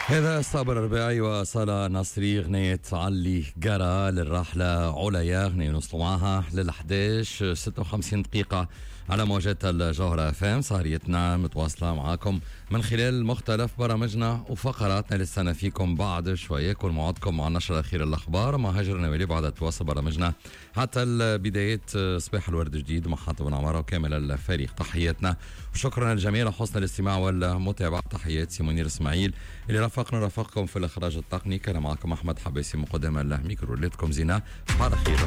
هذا صابر الرباعي وصالة نصري غنية علي قرا للراحلة علايا غنية نوصلوا معها لل11 56 دقيقة على موجات الجوهرة FM. سهريتنا متواصلة معاكم من خلال مختلف برامجنا وفقراتنا. لسنا فيكم بعد شوية كل موعدكم مع نشر أخير الأخبار ما هاجرنا ولي بعد تواصل برامجنا حتى بداية صباح الورد جديد مع حاتم بن عمارة وكامل الفريق. تحياتنا وشكرا للجميع لحسن الاستماع والمتابعة. تحياتي منير اسماعيل اللي رافقكم في الإخراج التقني. كان معكم أحمد حبيسي مقدم الميكرو. ليتكم زينة على خير.